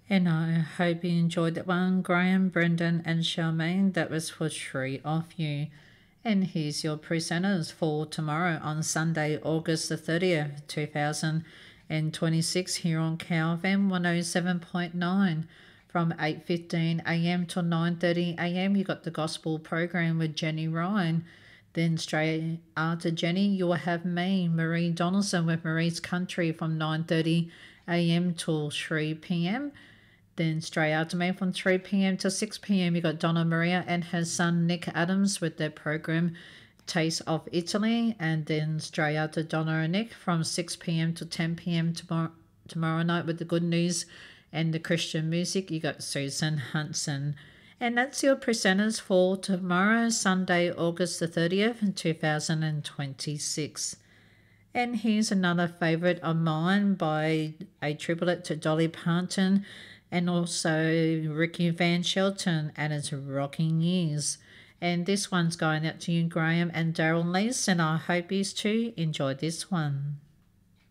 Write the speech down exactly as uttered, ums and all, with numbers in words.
And I hope you enjoyed that one, Graham, Brendan, and Charmaine. That was for Three of You. And here's your presenters for tomorrow on Sunday, August the thirtieth, two thousand twenty-six, here on Cow F M one oh seven point nine. From eight fifteen a m till nine thirty a m, you got the gospel program with Jenny Ryan. Then straight after Jenny, you will have me, Marie Donaldson, with Marie's Country from nine thirty a m till three p m. Then straight after me from three p m to six p m, you got Donna Maria and her son Nick Adams with their program Taste of Italy. And then straight after Donna and Nick from six p m to ten p m tomorrow, tomorrow night with the good news and the Christian music, you got Susan Hunson. And that's your presenters for tomorrow, Sunday, August the thirtieth, two thousand twenty-six. And here's another favourite of mine by a triplet to Dolly Parton and also Ricky Van Shelton, and it's Rocking Years. And this one's going out to you, Graham and Daryl Lease, and I hope you too enjoy this one.